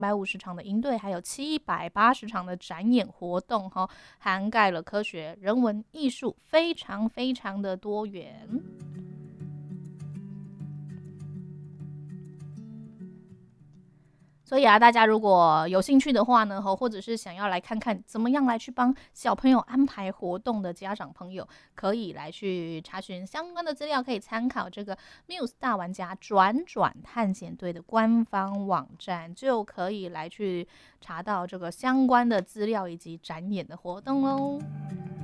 150场的营队，还有780场的展演活动，涵盖了科学、人文、艺术，非常非常的多元。所以啊，大家如果有兴趣的话呢，或者是想要来看看怎么样来去帮小朋友安排活动的家长朋友，可以来去查询相关的资料，可以参考这个 Muse 大玩家转转探险队的官方网站，就可以来去查到这个相关的资料以及展演的活动喽。